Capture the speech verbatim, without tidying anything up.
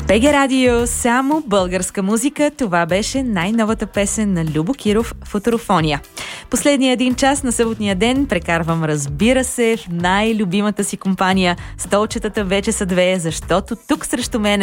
БГ Радио, само българска музика. Това беше най-новата песен на Любо Киров «Футурофония». Последния един час на съботния ден прекарвам, разбира се, в най-любимата си компания. Столчетата вече са две, защото тук срещу мене